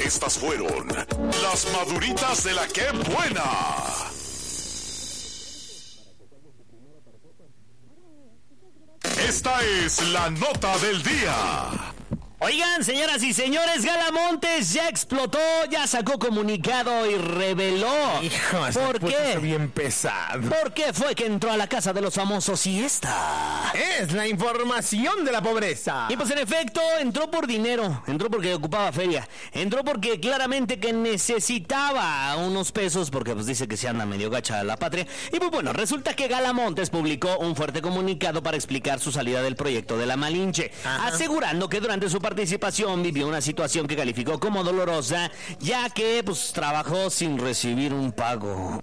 Estas fueron las maduritas de la que buena. Esta es la nota del día. Oigan, señoras y señores, Gala Montes ya explotó, ya sacó comunicado y reveló. Hijo, ¿Por qué? Bien pesado. ¿Por qué fue que entró a la casa de los famosos y esta? Es la información de la pobreza. Y pues en efecto, entró por dinero, entró porque ocupaba feria, entró porque claramente que necesitaba unos pesos porque pues dice que se anda medio gacha la patria. Y pues bueno, resulta que Gala Montes publicó un fuerte comunicado para explicar su salida del proyecto de La Malinche, asegurando que durante su participación vivió una situación que calificó como dolorosa, ya que pues trabajó sin recibir un pago.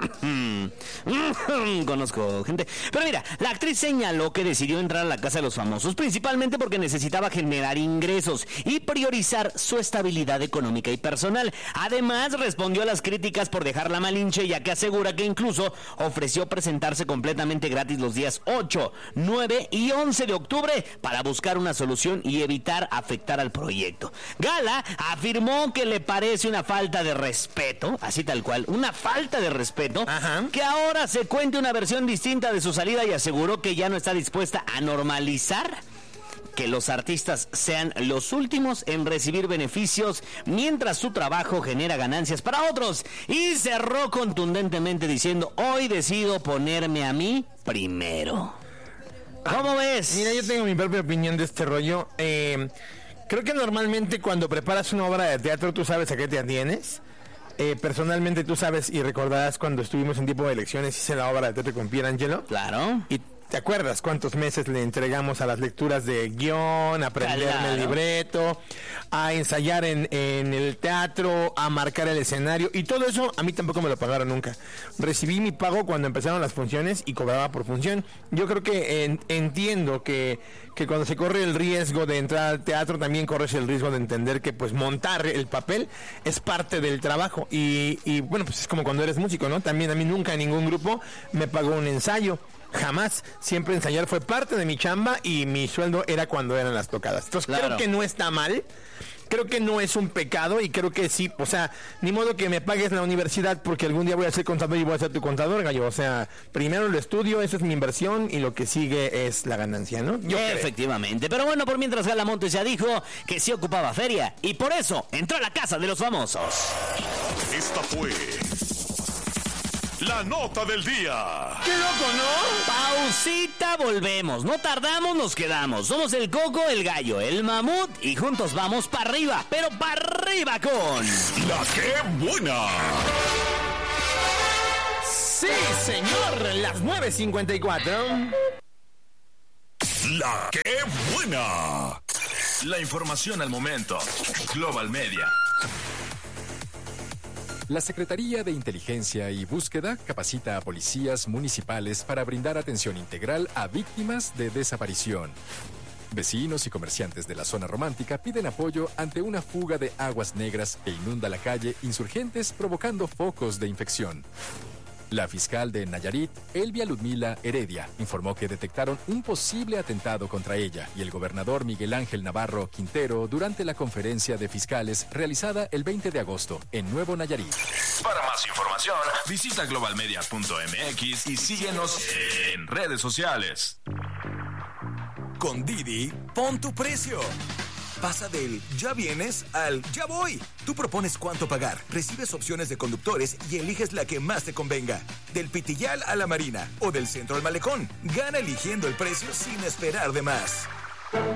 Conozco gente. Pero mira, la actriz señaló que decidió entrar a la casa de los famosos principalmente porque necesitaba generar ingresos y priorizar su estabilidad económica y personal. Además, respondió a las críticas por dejar La Malinche, ya que asegura que incluso ofreció presentarse completamente gratis los días 8, 9 y 11 de octubre para buscar una solución y evitar afectar al proyecto. Gala afirmó que le parece una falta de respeto, así tal cual, una falta de respeto, que ahora se cuente una versión distinta de su salida y aseguró que ya no está dispuesta a normalizar que los artistas sean los últimos en recibir beneficios mientras su trabajo genera ganancias para otros. Y cerró contundentemente diciendo: hoy decido ponerme a mí primero. ¿Cómo ves? Mira, yo tengo mi propia opinión de este rollo. Creo que normalmente cuando preparas una obra de teatro tú sabes a qué te atienes. Personalmente tú sabes y recordarás cuando estuvimos en tiempo de elecciones, hice la obra de teatro con Pierangelo. Claro. Y ¿te acuerdas cuántos meses le entregamos a las lecturas de guión, a aprenderme el libreto, a ensayar en el teatro, a marcar el escenario? Y todo eso a mí tampoco me lo pagaron nunca. Recibí mi pago cuando empezaron las funciones y cobraba por función. Yo creo que entiendo que cuando se corre el riesgo de entrar al teatro, también corres el riesgo de entender que pues montar el papel es parte del trabajo. Y bueno, pues es como cuando eres músico, ¿no? También a mí nunca ningún grupo me pagó un ensayo. Jamás, siempre ensayar fue parte de mi chamba y mi sueldo era cuando eran las tocadas. Entonces creo que no está mal, creo que no es un pecado y creo que sí, o sea, ni modo que me pagues la universidad porque algún día voy a ser contador y voy a ser tu contador, gallo. O sea, primero lo estudio, esa es mi inversión y lo que sigue es la ganancia, ¿no? Efectivamente, pero bueno, por mientras Gala Montes ya dijo que sí ocupaba feria y por eso entró a la casa de los famosos. Esta fue la nota del día. ¡Qué loco!, ¿no? Pausita, volvemos. No tardamos, nos quedamos. Somos el Coco, el Gallo, el Mamut y juntos vamos para arriba, pero para arriba con La que buena. Sí, señor, las 9:54. La que buena. La información al momento. Global Media. La Secretaría de Inteligencia y Búsqueda capacita a policías municipales para brindar atención integral a víctimas de desaparición. Vecinos y comerciantes de la zona romántica piden apoyo ante una fuga de aguas negras que inunda la calle Insurgentes, provocando focos de infección. La fiscal de Nayarit, Elvia Ludmila Heredia, informó que detectaron un posible atentado contra ella y el gobernador Miguel Ángel Navarro Quintero durante la conferencia de fiscales realizada el 20 de agosto en Nuevo Nayarit. Para más información, visita globalmedia.mx y síguenos en redes sociales. Con Didi, pon tu precio. Pasa del ya vienes al ya voy. Tú propones cuánto pagar, recibes opciones de conductores y eliges la que más te convenga. Del Pitillal a la Marina o del centro al Malecón. Gana eligiendo el precio sin esperar de más.